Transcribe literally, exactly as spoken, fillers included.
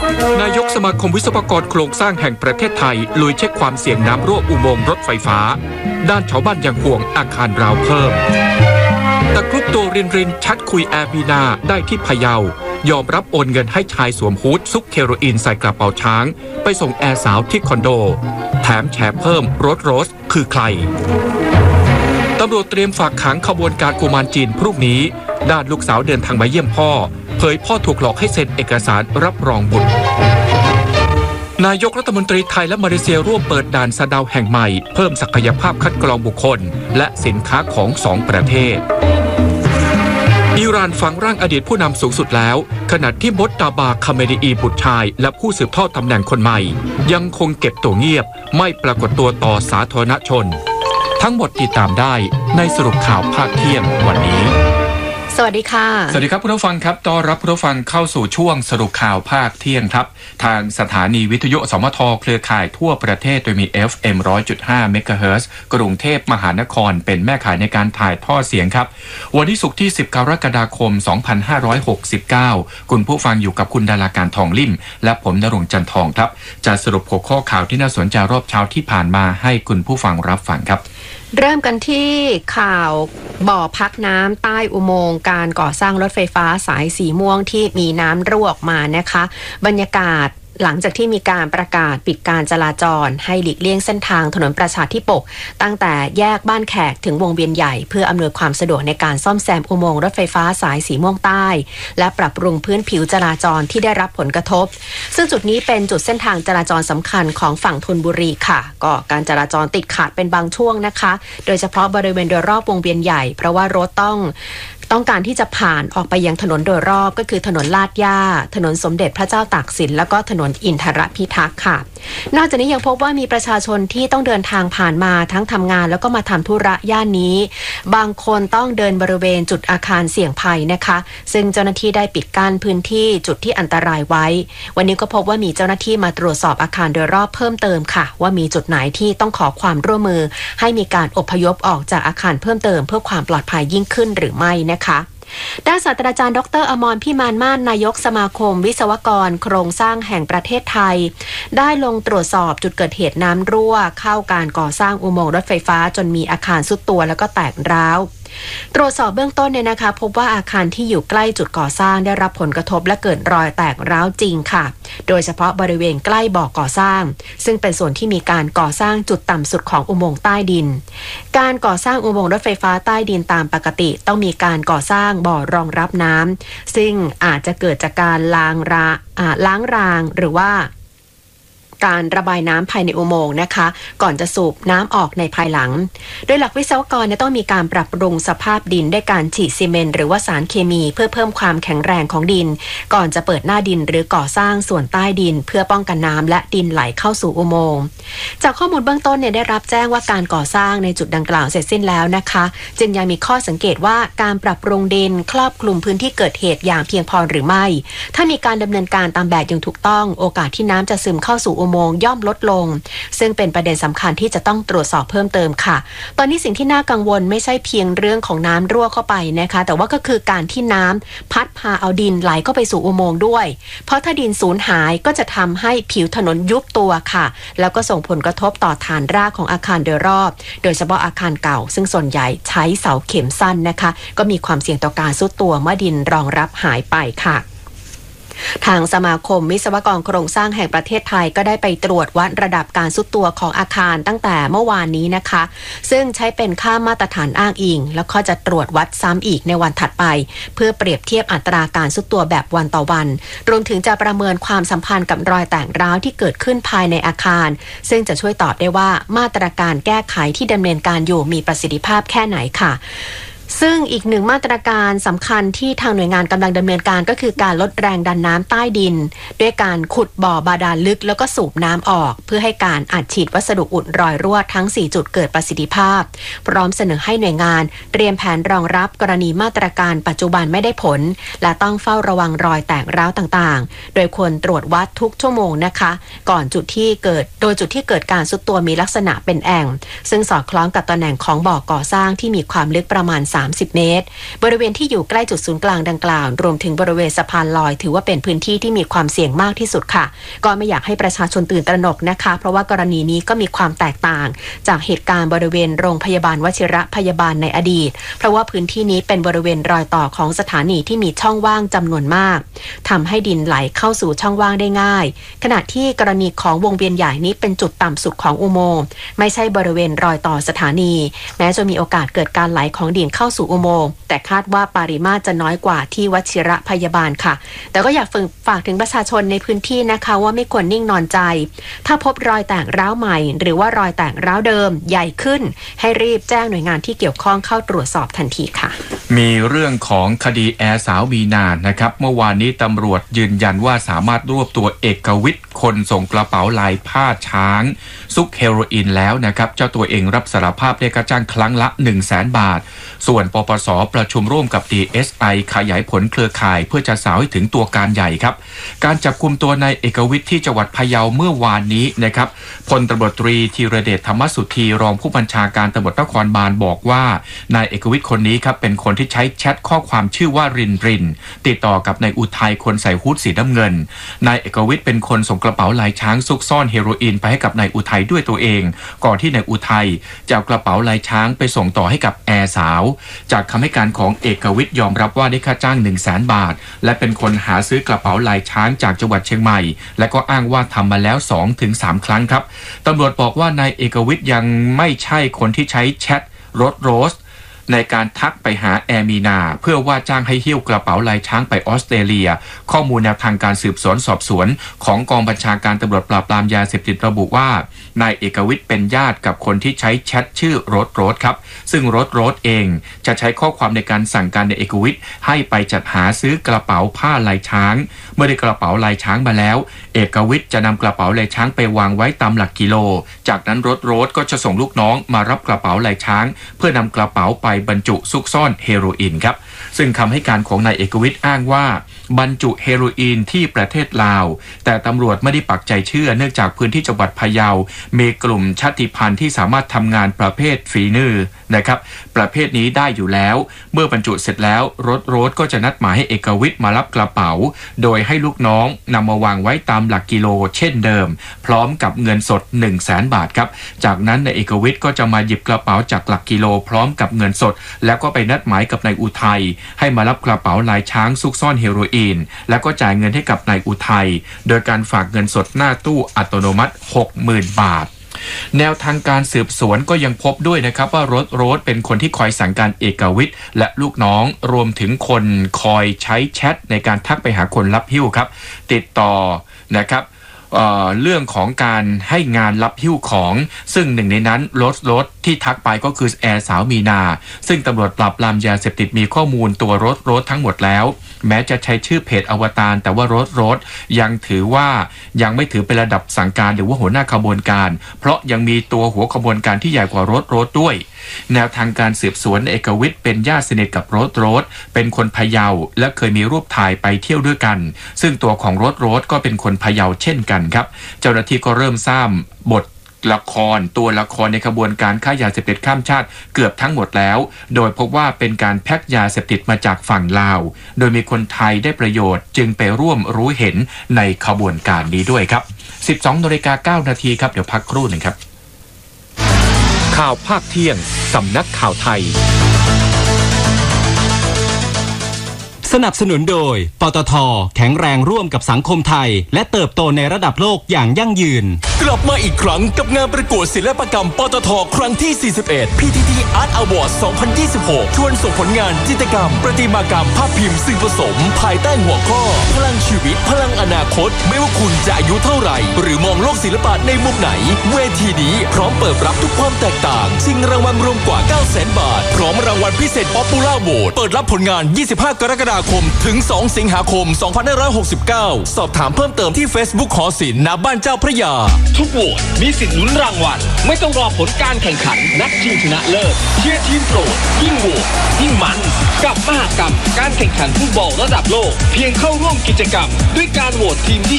นายกสมาคมวิศวกรโครงสร้างแห่งประเทศไทยลุยเช็คความเสี่ยงน้ำรั่วอุโมงค์รถไฟฟ้าด้านชาวบ้านยังห่วงอาคารราวเพิ่มตะครุบตัวรินรินชัดคุยแอร์มีนาได้ที่พะเยายอมรับโอนเงินให้ชายสวมฮู้ดซุกเคโรอีนใส่กระเป๋าช้างไปส่งแอร์สาวที่คอนโดแถมแฉเพิ่มรถโรสคือใครตำรวจเตรียมฝากขังขบวนการกุมารจีนพรุ่งนี้ด้านลูกสาวเดินทางมาเยี่ยมพ่อเผยพ่อถูกหลอกให้เซ็นเอกสารรับรองบุตรนายกรัฐมนตรีไทยและมาเลเซียร่วมเปิดด่านสะเดาแห่งใหม่เพิ่มศักยภาพคัดกรองบุคคลและสินค้าของสองประเทศอิหร่านฝังร่างอดีตผู้นำสูงสุดแล้วขณะที่มดตาบาคาเมดีอีบุตรชายและผู้สืบทอดตำแหน่งคนใหม่ยังคงเก็บตัวเงียบไม่ปรากฏตัวต่อสาธารณชนทั้งหมดติดตามได้ในสรุปข่าวภาคเที่ยงวันนี้สวัสดีค่ะสวัสดีครับผู้ฟังครับต้อนรับผู้ฟังเข้าสู่ช่วงสรุปข่าวภาคเที่ยงครับทางสถานีวิทยุสมทเครือข่ายทั่วประเทศโดยมี เอฟ เอ็ม หนึ่งร้อยจุดห้า เมกะเฮิรตซ์ กรุงเทพมหานครเป็นแม่ข่ายในการถ่ายทอดเสียงครับวันที่ศุกร์ที่สิบกรกฎาคมสองพันห้าร้อยหกสิบเก้าคุณผู้ฟังอยู่กับคุณดาราการทองลิ่มและผมณรงค์จันทองครับจะสรุปหัวข้อข่าวที่น่าสนใจรอบเช้าที่ผ่านมาให้คุณผู้ฟังรับฟังครับเริ่มกันที่ข่าวบ่อพักน้ำใต้อุโมงค์การก่อสร้างรถไฟฟ้าสายสีม่วงที่มีน้ำรั่วออกมานะคะบรรยากาศหลังจากที่มีการประกาศปิดการจราจรให้หลีกเลี่ยงเส้นทางถนนประชาธิปกตั้งแต่แยกบ้านแขกถึงวงเวียนใหญ่เพื่ออำนวยความสะดวกในการซ่อมแซมอุโมงค์รถไฟฟ้าสายสีม่วงใต้และปรับปรุงพื้นผิวจราจรที่ได้รับผลกระทบซึ่งจุดนี้เป็นจุดเส้นทางจราจรสำคัญของฝั่งธนบุรีค่ะก็การจราจรติดขัดเป็นบางช่วงนะคะโดยเฉพาะบริเวณโดยรอบวงเวียนใหญ่เพราะว่ารถต้องต้องการที่จะผ่านออกไปยังถนนโดยรอบก็คือถนนลาดย่าถนนสมเด็จพระเจ้าตากสินแล้วก็ถนนอินทรพิทักษ์ค่ะนอกจากนี้ยังพบว่ามีประชาชนที่ต้องเดินทางผ่านมาทั้งทำงานแล้วก็มาทำธุระย่านนี้บางคนต้องเดินบริเวณจุดอาคารเสี่ยงภัยนะคะซึ่งเจ้าหน้าที่ได้ปิดกั้นพื้นที่จุดที่อันตรายไว้วันนี้ก็พบว่ามีเจ้าหน้าที่มาตรวจสอบอาคารโดยรอบเพิ่มเติมค่ะว่ามีจุดไหนที่ต้องขอความร่วมมือให้มีการอพยพออกจากอาคารเพิ่มเติมเพื่อความปลอดภัยยิ่งขึ้นหรือไม่นะคะด้านศาสตราจารย์ดร.อมรพิมานม่านนายกสมาคมวิศวกรโครงสร้างแห่งประเทศไทยได้ลงตรวจสอบจุดเกิดเหตุน้ำรั่วเข้าการก่อสร้างอุโมงค์รถไฟฟ้าจนมีอาคารทรุดตัวแล้วก็แตกร้าวตรวจสอบเบื้องต้นเนี่ยนะคะพบว่าอาคารที่อยู่ใกล้จุดก่อสร้างได้รับผลกระทบและเกิดรอยแตกร้าวจริงค่ะโดยเฉพาะบริเวณใกล้บ่อก่อสร้างซึ่งเป็นส่วนที่มีการก่อสร้างจุดต่ำสุดของอุโมงค์ใต้ดินการก่อสร้างอุโมงค์รถไฟฟ้าใต้ดินตามปกติต้องมีการก่อสร้างบ่อรองรับน้ำซึ่งอาจจะเกิดจากการล้างราล้างรางหรือว่าการระบายน้ำภายในอุโมงค์นะคะก่อนจะสูบน้ำออกในภายหลังโดยหลักวิศวกรต้องมีการปรับปรุงสภาพดินด้วยการฉีดซีเมนต์หรือว่าสารเคมีเพื่อเพิ่มความแข็งแรงของดินก่อนจะเปิดหน้าดินหรือก่อสร้างส่วนใต้ดินเพื่อป้องกันน้ำและดินไหลเข้าสู่อุโมงค์จากข้อมูลเบื้องต้นเนี่ยได้รับแจ้งว่าการก่อสร้างในจุดดังกล่าวเสร็จสิ้นแล้วนะคะจึงยังมีข้อสังเกตว่าการปรับปรุงดินครอบคลุมพื้นที่เกิดเหตุอย่างเพียงพอหรือไม่ถ้ามีการดำเนินการตามแบบอย่างถูกต้องโอกาสที่น้ำจะซึมเข้าสู่อุโมงค์ย่อมลดลงซึ่งเป็นประเด็นสำคัญที่จะต้องตรวจสอบเพิ่มเติมค่ะตอนนี้สิ่งที่น่ากังวลไม่ใช่เพียงเรื่องของน้ำรั่วเข้าไปนะคะแต่ว่าก็คือการที่น้ำพัดพาเอาดินไหลเข้าไปสู่อุโมงค์ด้วยเพราะถ้าดินสูญหายก็จะทำให้ผิวถนนยุบตัวค่ะแล้วก็ส่งผลกระทบต่อฐานรากของอาคารโดยรอบโดยเฉพาะอาคารเก่าซึ่งส่วนใหญ่ใช้เสาเข็มสั้นนะคะก็มีความเสี่ยงต่อการทรุดตัวเมื่อดินรองรับหายไปค่ะทางสมาคมวิศวกรโครงสร้างแห่งประเทศไทยก็ได้ไปตรวจวัดระดับการทรุดตัวของอาคารตั้งแต่เมื่อวานนี้นะคะซึ่งใช้เป็นค่ามาตรฐานอ้างอิงแล้วก็จะตรวจวัดซ้ำอีกในวันถัดไปเพื่อเปรียบเทียบอัตราการทรุดตัวแบบวันต่อวันรวมถึงจะประเมินความสัมพันธ์กับรอยแตกร้าวที่เกิดขึ้นภายในอาคารซึ่งจะช่วยตอบได้ว่ามาตรการแก้ไขที่ดำเนินการอยู่มีประสิทธิภาพแค่ไหนค่ะซึ่งอีกหนึ่งมาตรการสำคัญที่ทางหน่วยงานกำลังดำเนินการก็คือการลดแรงดันน้ำใต้ดินด้วยการขุดบ่อบาดาลลึกแล้วก็สูบน้ำออกเพื่อให้การอัดฉีดวัสดุอุดรอยรั่วทั้งสี่จุดเกิดประสิทธิภาพพร้อมเสนอให้หน่วยงานเตรียมแผนรองรับกรณีมาตรการปัจจุบันไม่ได้ผลและต้องเฝ้าระวังรอยแตกร้าวต่างๆโดยควรตรวจวัดทุกชั่วโมงนะคะก่อนจุดที่เกิดโดยจุดที่เกิดการทรุดตัวมีลักษณะเป็นแอ่งซึ่งสอดคล้องกับตำแหน่งของบ่อก่อสร้างที่มีความลึกประมาณสามามสิบเมตรบริเวณที่อยู่ใกล้จุดศูนย์กลางดังกล่าวรวมถึงบริเวณสะพานลอยถือว่าเป็นพื้นที่ที่มีความเสี่ยงมากที่สุดค่ะก็ไม่อยากให้ประชาชนตื่นตระหนกนะคะเพราะว่ากรณีนี้ก็มีความแตกต่างจากเหตุการณ์บริเวณโรงพยาบาลวชิระพยาบาลในอดีตเพราะว่าพื้นที่นี้เป็นบริเวณรอยต่อของสถานีที่มีช่องว่างจำนวนมากทำให้ดินไหลเข้าสู่ช่องว่างได้ง่ายขณะที่กรณีของวงเวียนใหญ่นี้เป็นจุดต่ำสุดของอุโมงค์ไม่ใช่บริเวณรอยต่อสถานีแม้จะมีโอกาสเกิดการไหลของดินเข้าสู่อุโมงค์แต่คาดว่าปริมาตรจะน้อยกว่าที่วชิระพยาบาลค่ะแต่ก็อยากฝากถึงประชาชนในพื้นที่นะคะว่าไม่ควรนิ่งนอนใจถ้าพบรอยแตกร้าวใหม่หรือว่ารอยแตกร้าวเดิมใหญ่ขึ้นให้รีบแจ้งหน่วยงานที่เกี่ยวข้องเข้าตรวจสอบทันทีค่ะมีเรื่องของคดีแอร์สาวมีนานะครับเมื่อวานนี้ตำรวจยืนยันว่าสามารถรวบตัวเอกวิทย์คนส่งกระเป๋าลายผ้าช้างซุกเฮโรอีนแล้วนะครับเจ้าตัวเองรับสารภาพได้ค่าจ้างครั้งละ หนึ่งแสน บาทส่วนปปส.ประชุมร่วมกับ ดี เอส ไอ ขยายผลเครือข่ายเพื่อจะสาวให้ถึงตัวการใหญ่ครับการจับกุมตัวนายเอกวิทย์ที่จังหวัดพะเยาเมื่อวานนี้นะครับพลตำรวจตรีธีรเดชธรรมสุธีรองผู้บัญชาการตำรวจนครบาลบอกว่านายเอกวิทย์คนนี้ครับเป็นคนที่ใช้แชทข้อความชื่อว่ารินรินติดต่อกับนายอุทัยคนใส่ฮู้ดสีน้ำเงินนายเอกวิทย์เป็นคนส่งกระเป๋าลายช้างซุกซ่อนเฮโรอีนไปให้กับนายอุทัยด้วยตัวเองก่อนที่นายอุทัยจะเอากระเป๋าลายช้างไปส่งต่อให้กับแอร์สาวจากคำให้การของเอกวิทย์ยอมรับว่าได้ค่าจ้าง หนึ่งแสน บาทและเป็นคนหาซื้อกระเป๋าลายช้างจากจังหวัดเชียงใหม่และก็อ้างว่าทำมาแล้ว สองถึงสาม ครั้งครับตำรวจบอกว่านายเอกวิทย์ยังไม่ใช่คนที่ใช้แชทรถโรสในการทักไปหาแอร์มีนาเพื่อว่าจ้างให้หิ้วกระเป๋าลายช้างไปออสเตรเลียข้อมูลแนวทางการสืบสวนสอบสวนของกองบัญชาการตำรวจปราบปรามยาเสพติดระบุว่านายเอกวิทย์เป็นญาติกับคนที่ใช้แชทชื่อโรสโรสครับซึ่งโรสโรสเองจะใช้ข้อความในการสั่งการในเอกวิทย์ให้ไปจัดหาซื้อกระเป๋าผ้าลายช้างเมื่อได้กระเป๋าลายช้างมาแล้วเอกวิทย์จะนำกระเป๋าลายช้างไปวางไว้ตามหลักกิโลจากนั้นโรสโรสก็จะส่งลูกน้องมารับกระเป๋าลายช้างเพื่อนำกระเป๋าไปบรรจุซุกซ่อนเฮโรอีนครับซึ่งคำให้การของนายเอกวิทย์อ้างว่าบรรจุเฮโรอีนที่ประเทศลาวแต่ตำรวจไม่ได้ปักใจเชื่อเนื่องจากพื้นที่จังหวัดพะเยามีกลุ่มชาติพันธุ์ที่สามารถทำงานประเภทฝีมือนะครับประเภทนี้ได้อยู่แล้วเมื่อบรรจุเสร็จแล้วรถรถก็จะนัดหมายให้เอกวิทย์มารับกระเป๋าโดยให้ลูกน้องนำมาวางไว้ตามหลักกิโลเช่นเดิมพร้อมกับเงินสด หนึ่งแสน บาทครับจากนั้นนายเอกวิทย์ก็จะมาหยิบกระเป๋าจากหลักกิโลพร้อมกับเงินสดแล้วก็ไปนัดหมายกับนายอุทัยให้มารับกระเป๋าลายช้างซุกซ่อนเฮโรอีนแล้วก็จ่ายเงินให้กับนายอุทัยโดยการฝากเงินสดหน้าตู้อัตโนมัติ หกหมื่น บาทแนวทางการสืบสวนก็ยังพบด้วยนะครับว่ารถโรสเป็นคนที่คอยสั่งการเอกวิทย์และลูกน้องรวมถึงคนคอยใช้แชทในการทักไปหาคนรับหิ้วครับติดต่อนะครับเอ่อเรื่องของการให้งานรับหิ้วของซึ่งหนึ่งในนั้นรถรถที่ทักไปก็คือแอร์สาวมีนาซึ่งตำรวจปราบปรามยาเสพติดมีข้อมูลตัวรถรถทั้งหมดแล้วแม้จะใช้ชื่อเพจอวตารแต่ว่ารถรถยังถือว่ายังไม่ถือเป็นระดับสั่งการหรือว่าหัวหน้าขบวนการเพราะยังมีตัวหัวขบวนการที่ใหญ่กว่ารถรถด้วยแนวทางการสืบสวนเอกวิทย์เป็นญาติสนิทกับรถรถเป็นคนพะเยาและเคยมีรูปถ่ายไปเที่ยวด้วยกันซึ่งตัวของรถรถก็เป็นคนพะเยาเช่นกันครับเจ้าหน้าที่ก็เริ่มสร้างบทละครตัวละครในขบวนการค้ายาเสพติดข้ามชาติเกือบทั้งหมดแล้วโดยพบว่าเป็นการแพ็คยาเสพติดมาจากฝั่งลาวโดยมีคนไทยได้ประโยชน์จึงไปร่วมรู้เห็นในขบวนการนี้ด้วยครับ สิบสองนาฬิกาเก้านาทีครับเดี๋ยวพักครู่หนึ่งครับข่าวภาคเที่ยงสำนักข่าวไทยสนับสนุนโดยปตท.แข็งแรงร่วมกับสังคมไทยและเติบโตในระดับโลกอย่างยั่งยืนกลับมาอีกครั้งกับงานประกวดศิลปกรรมปตท.ครั้งที่ สี่สิบเอ็ด พี ที ที Art Award สองพันยี่สิบหก ชวนส่งผลงานจิตรกรรมประติมากรรมภาพพิมพ์สื่อผสมภายใต้หัวข้อพลังชีวิตพลังอนาคตไม่ว่าคุณจะอายุเท่าไหร่หรือมองโลกศิลปะในมุมไหนเวทีนี้พร้อมเปิดรับทุกความแตกต่างชิงรางวัลรวมกว่า เก้าแสน บาทพร้อมรางวัลพิเศษ Popular Vote เปิดรับผลงานยี่สิบห้ากรกฎาคมถึงสองสิงหาคมสองพันห้าร้อยหกสิบเก้าสอบถามเพิ่มเติมที่ Facebook หอศิลป์ณบ้านเจ้าพระยาทุกโหวตมีสิทธิ์ลุ้นรางวัลไม่ต้องรอผลการแข่งขันนัดชิงชนะเลิศเชียร์ทีมโปรดยิ่งโหวตยิ่งมันกับมหกรรมการแข่งขันฟุตบอลระดับโลกเพียงเข้าร่วมกิจกรรมด้วยการโหวตทีมที่